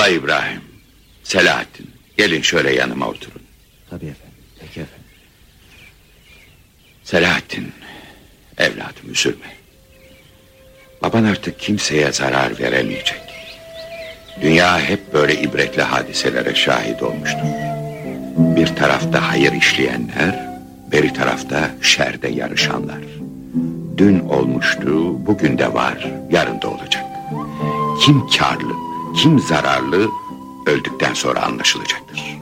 Hayrola İbrahim, Selahattin, gelin şöyle yanıma oturun. Tabii efendim, peki efendim. Selahattin, evladım üzülme. Baban artık kimseye zarar veremeyecek. Dünya hep böyle ibretli hadiselere şahit olmuştur. Bir tarafta hayır işleyenler, beri tarafta şerde yarışanlar. Dün olmuştu, bugün de var, yarın da olacak. Kim kârlı, kim zararlı öldükten sonra anlaşılacaktır.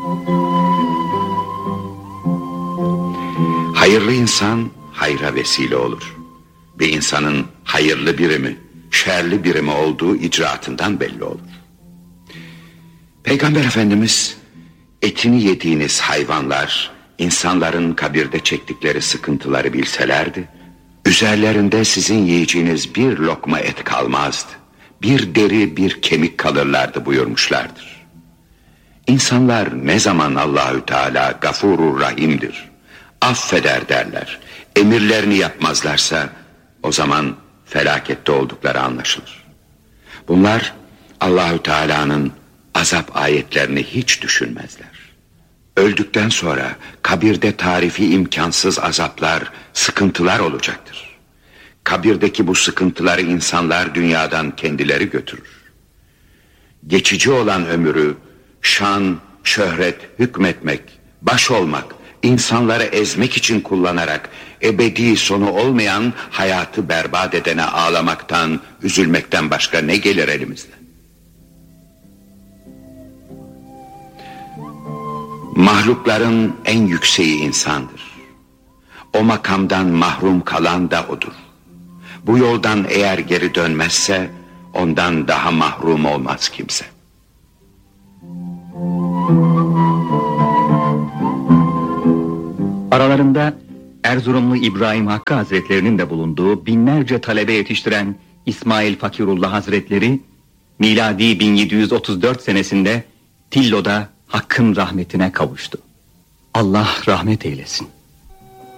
Hayırlı insan hayra vesile olur. Bir insanın hayırlı biri mi, şerli biri mi olduğu icraatından belli olur. Peygamber Efendimiz, etini yediğiniz hayvanlar, insanların kabirde çektikleri sıkıntıları bilselerdi, üzerlerinde sizin yiyeceğiniz bir lokma et kalmazdı. Bir deri, bir kemik kalırlardı buyurmuşlardır. İnsanlar ne zaman Allahü Teala Gafurur Rahim'dir, affeder derler, emirlerini yapmazlarsa o zaman felakette oldukları anlaşılır. Bunlar Allahü Teala'nın azap ayetlerini hiç düşünmezler. Öldükten sonra kabirde tarifi imkansız azaplar, sıkıntılar olacaktır. Kabirdeki bu sıkıntıları insanlar dünyadan kendileri götürür. Geçici olan ömrü şan, şöhret, hükmetmek, baş olmak, insanları ezmek için kullanarak ebedi sonu olmayan hayatı berbat edene ağlamaktan, üzülmekten başka ne gelir elimizden? Mahlukların en yükseği insandır. O makamdan mahrum kalan da odur. Bu yoldan eğer geri dönmezse ondan daha mahrum olmaz kimse. Aralarında Erzurumlu İbrahim Hakkı Hazretlerinin de bulunduğu binlerce talebe yetiştiren İsmail Fakirullah Hazretleri, miladi 1734 senesinde Tillo'da Hakk'ın rahmetine kavuştu. Allah rahmet eylesin.